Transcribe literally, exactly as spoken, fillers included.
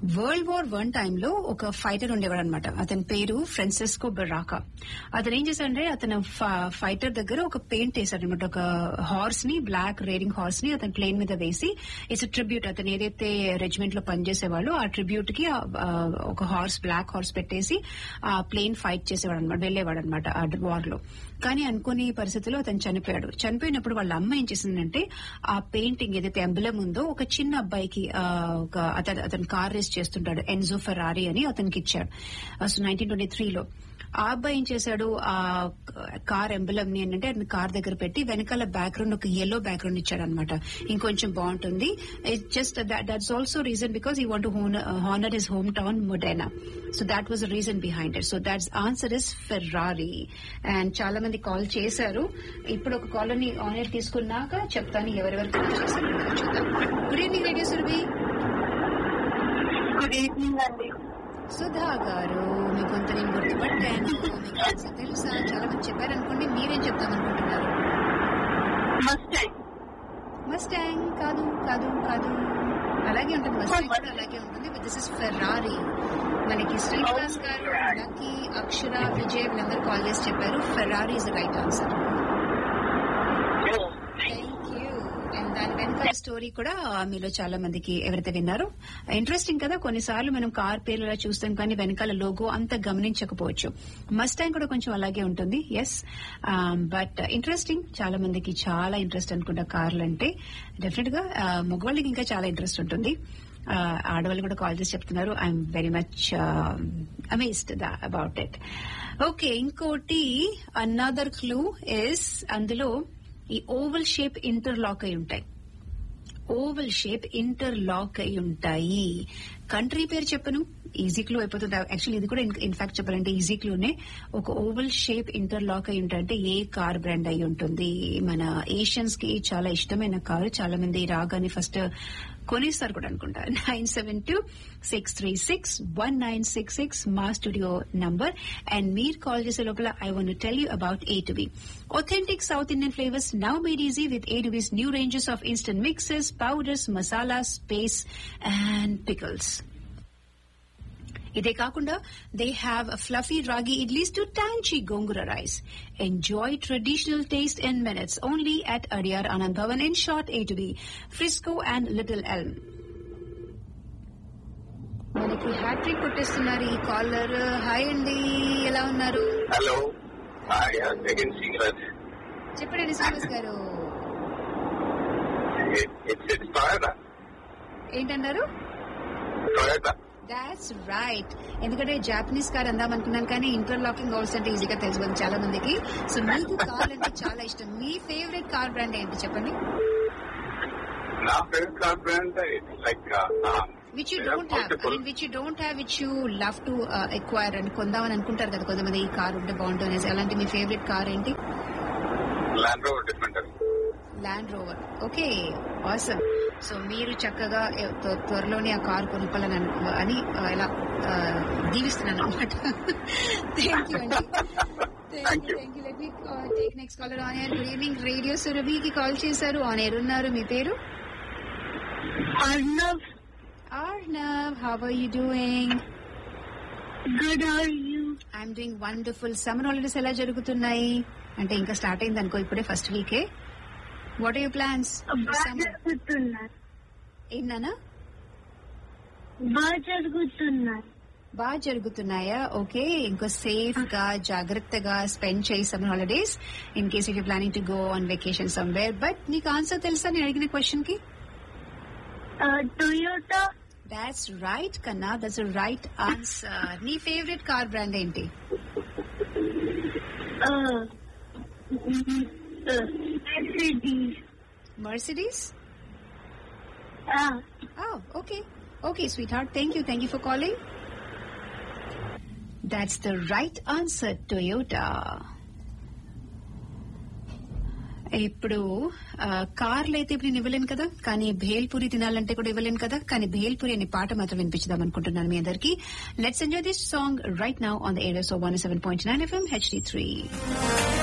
World war one టైంలో ఒక fighter ఉండేవాడు అనమాట. అతని పేరు ఫ్రాన్సిస్కో బెరాకా. అతను ఏం చేశాడంటే అతను ఫైటర్ దగ్గర ఒక పెయింట్ వేశాడు అనమాట. ఒక హార్స్ ని, బ్లాక్ రేడింగ్ హార్స్ ని అతని ప్లేన్ మీద వేసి ఇట్స్ ట్రిబ్యూట్. అతను ఏదైతే రెజిమెంట్ లో పనిచేసేవాళ్ళు ఆ ట్రిబ్యూట్ కి ఒక హార్స్, బ్లాక్ హార్స్ పెట్టేసి ఆ ప్లేన్ ఫైట్ చేసేవాడు అనమాట, వెళ్లేవాడు అనమాట ఆ వార్ లో. కానీ అనుకోని పరిస్థితుల్లో అతను చనిపోయాడు. చనిపోయినప్పుడు వాళ్ళ అమ్మ ఏం చేసిందంటే ఆ పెయింటింగ్ ఏదైతే ఎంబులం ఉందో ఒక చిన్న అబ్బాయికి, ఒక అతను అతను కార్ రేస్ చేస్తుంటాడు, ఎన్జో ఫెరారీ అని అతనికి ఇచ్చాడు. సో నైన్టీన్ ట్వంటీ త్రీలో ఆ అబ్బాయి ఏం చేశాడు, ఆ కార్ ఎంబులం ని ఏంటంటే అతని కార్ దగ్గర పెట్టి వెనకాల బ్యాక్గ్రౌండ్ ఒక ఎల్లో బ్యాక్గ్రౌండ్ ఇచ్చాడు అనమాట. ఇంకొంచెం బాగుంటుంది. Just that's also reason because ఈ want to honour his home town Modena. So that was the reason behind it. So that's answer is Ferrari. And చాలా మంది కాల్ చేశారు. ఇప్పుడు ఒక కాలర్ ని ఆన్ ఎయిర్ తీసుకున్నాక చెప్తాను ఎవరెవరు కాల్ చేశారు. Good evening radio Surabhi. Good evening అండి. సుధా గారు, మీ కొంత నేను గుర్తుపట్టాను, మీకు ఆన్సర్ తెలుసా? చాలా మంది చెప్పారనుకోండి, మీరేం చెప్తామనుకుంటున్నారు? మస్టాంగ్. మస్టాంగ్ కాదు కాదు కాదు, అలాగే ఉంటుంది. మస్టాంగ్ కూడా అలాగే ఉంటుంది. But this is Ferrari. మనకి శ్రీనివాస్ గారు, లక్కీ, అక్షర, విజయ్ వీళ్ళందరూ కాల్ చేసి చెప్పారు Ferrari is the right answer. Thank you. And దాని వెనక స్టోరీ కూడా మీలో చాలా మందికి ఎవరైతే విన్నారో ఇంట్రెస్టింగ్ కదా. కొన్నిసార్లు మనం కార్ పేర్లు అలా చూస్తాం కానీ వెనకాల లోగో అంత గమనించకపోవచ్చు. మస్టాంగ్ కూడా కొంచెం అలాగే ఉంటుంది. Yes, but interesting. చాలా మందికి చాలా ఇంట్రెస్ట్ అనుకుంటా కార్లు అంటే. డెఫినెట్ గా మగవాళ్ళకి ఇంకా చాలా ఇంట్రెస్ట్ ఉంటుంది. ఆడవాళ్ళు కూడా కాల్ చేసి చెప్తున్నారు. I'm very much amazed about it. Okay, ఇంకోటి అనదర్ క్లూ ఇస్, అందులో ఈ ఓవల్ షేప్ ఇంటర్లాక్ అయి ఉంటాయి. ఓవల్ షేప్ ఇంటర్లాక్ అయి ఉంటాయి. కంట్రీ పేరు చెప్పను, ఈజీ క్లూ అయిపోతుంది. యాక్చువల్లీ ఇది కూడా ఇన్ఫాక్ట్ చెప్పాలంటే ఈజీ క్లూనే. ఒక ఓవల్ షేప్ ఇంటర్లాక్ అయి ఉంటాయంటే ఏ కార్ బ్రాండ్ అయి ఉంటుంది? మన ఏషియన్స్ కి చాలా ఇష్టమైన కారు. చాలా మంది రాగానే ఫస్ట్ కొనేస్తారు కూడా అనుకుంటా. Nine seven two six three six one nine six six మా స్టూడియో నంబర్. అండ్ మీరు కాల్ చేసే లోపల I want to tell you about A to be. Authentic South Indian flavors now made easy with A to B's new ranges of instant mixes, powders, masalas, paste and pickles. ఇదే కాకుండా they have a fluffy ragi idlis to tangy gongura rice. Enjoy traditional taste in minutes only at Adyar Anand Bhavan in Short A to B, Frisco and Little Elm. మనకి hat trick కొట్టేస్తున్నారు ఈ caller. Hi అండి, ఎలా ఉన్నారు? Hello, చెప్పండి శ్రీనివాస్ గారు. ఏంటన్నారు? That's right. ఎందుకంటే Japanese car అందాం అనుకున్నాను కానీ ఇంటర్లాకింగ్ హౌస్ అంటే ఈజీగా తెలుసు చాలా మందికి. సో మీకు కార్ అంటే చాలా ఇష్టం. మీ ఫేవరెట్ కార్ బ్రాండ్ ఏంటి చెప్పండి? నా favourite car brand like which you don't have, I mean which you don't have which you love to acquire అని కొందామని అనుకుంటారు కదా కొంతమంది, ఈ కార్ ఉంటే బాగుంటుంది అనేసి. అలాంటి మీ ఫేవరెట్ కార్ ఏంటి? Land rover. Different land rover. Okay, awesome. So మీరు చక్కగా త్వరలోనే ఆ కార్ కొనుక్కోవాలని అని ఇలా దీవిస్తున్నాను అనమాట. థ్యాంక్ యూ అండి. Thank you. Let me take next caller on air. Good evening radio సురభికి call చేశారు. ఆన్ ఎయిర్ ఉన్నారు. మీ పేరు? Arnav. Arnav, how are you doing? Good, how are you? I'm doing wonderful. Summer holidays ఎలా జరుగుతున్నాయి? అంటే ఇంకా start అయింది అనుకో, ఇప్పుడే first VK. What are your plans? ఏంటన్నా? బాగా జరుగుతున్నాయి. బాగా జరుగుతున్నాయా? ఓకే, ఇంకా సేఫ్ గా జాగ్రత్తగా స్పెండ్ చేయి summer holidays in case if you planning to go on vacation somewhere. But నీకు ఆన్సర్ తెలుసా నేను అడిగిన క్వశ్చన్ కి? టొయోటా. దాట్స్ రైట్ కన్నా, దట్స్ రైట్ ఆన్సర్. నీ ఫేవరెట్ కార్ బ్రాండ్ ఏంటి? Mercedes. Mercedes? Ah. Oh, okay. Okay, sweetheart. Thank you. Thank you for calling. That's the right answer, Toyota. ఇప్పుడు కార్లు అయితే ఇప్పుడు నేను ఇవ్వలేను కదా, కానీ భేల్పూరి తినాలంటే కూడా ఇవ్వలేను కదా. కానీ భేల్పూరి అనే పాట మాత్రం వినిపించుదాం అనుకుంటున్నాను మీ అందరికి. Let's enjoy this song right now on the area so one seven point nine FM HD three.